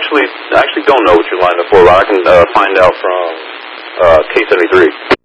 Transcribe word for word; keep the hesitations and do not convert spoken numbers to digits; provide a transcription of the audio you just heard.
actually, I actually don't know what you're lined up for. But I can uh, find out from uh, K seventy-three.